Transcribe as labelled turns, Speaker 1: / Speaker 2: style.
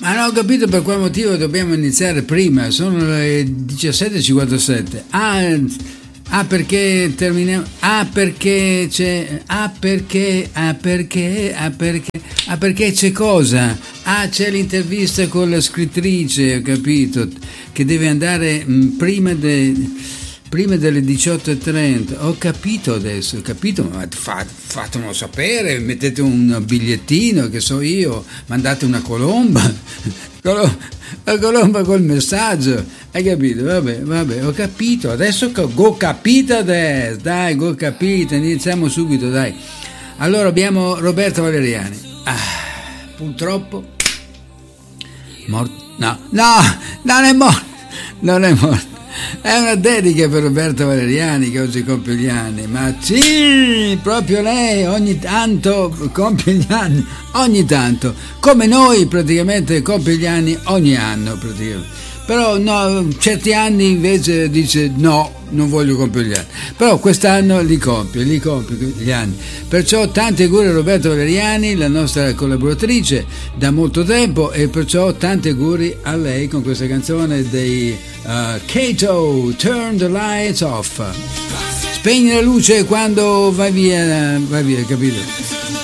Speaker 1: Ma non ho capito per quale motivo dobbiamo iniziare prima, sono le 17:57. Perché terminiamo. Perché c'è. Perché c'è cosa? C'è l'intervista con la scrittrice, ho capito, che deve andare prima delle 18:30. Ho capito adesso, ma fatemelo sapere, mettete un bigliettino, che so io, mandate una colomba. La colomba col messaggio, hai capito? Vabbè, ho capito, adesso go capito adesso, dai, go capito, iniziamo subito, dai. Allora abbiamo Roberto Valeriani, purtroppo morto, no, non è morto. È una dedica per Roberto Valeriani, che oggi compie gli anni, ma sì, proprio lei ogni tanto compie gli anni, ogni tanto, come noi praticamente compie gli anni ogni anno praticamente. Però no, certi anni invece dice no, non voglio compiere gli anni, però quest'anno li compie gli anni. Perciò tanti auguri a Roberto Valeriani, la nostra collaboratrice da molto tempo, e perciò tanti auguri a lei con questa canzone dei Kato, Turn the Lights Off. Spegni la luce quando vai via, capito?